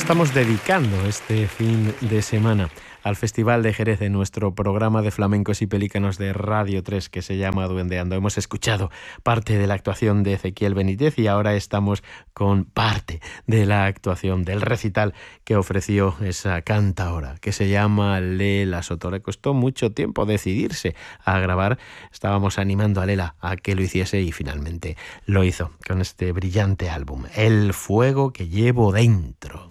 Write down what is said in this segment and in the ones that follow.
estamos dedicando este fin de semana al Festival de Jerez de nuestro programa de flamencos y pelícanos de Radio 3 que se llama Duendeando. Hemos escuchado parte de la actuación de Ezequiel Benítez y ahora estamos con parte de la actuación del recital que ofreció esa cantaora que se llama Lela Soto. Le costó mucho tiempo decidirse a grabar. Estábamos animando a Lela a que lo hiciese y finalmente lo hizo con este brillante álbum, El fuego que llevo dentro.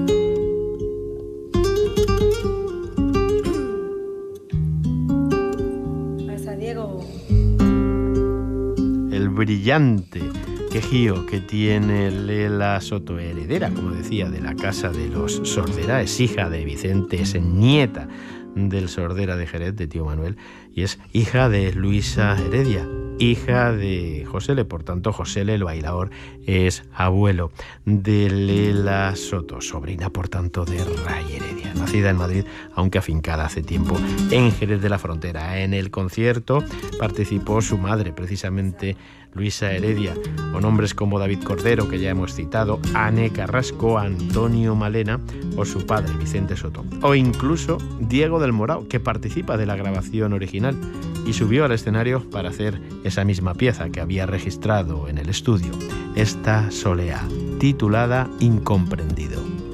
El brillante quejío que tiene Lela Soto, heredera, como decía, de la casa de los Sordera, es hija de Vicente, es nieta del Sordera de Jerez, de tío Manuel, y es hija de Luisa Heredia, hija de José Le. Por tanto, José Le, el bailaor, es abuelo de Lela Soto, sobrina, por tanto, de Ray Heredia, nacida en Madrid, aunque afincada hace tiempo en Jerez de la Frontera. En el concierto participó su madre, precisamente Luisa Heredia, con hombres como David Cordero, que ya hemos citado, Ane Carrasco, Antonio Malena o su padre, Vicente Soto, o incluso Diego del Morao, que participa de la grabación original y subió al escenario para hacer esa misma pieza que había registrado en el estudio, esta soleá, titulada Incomprendido.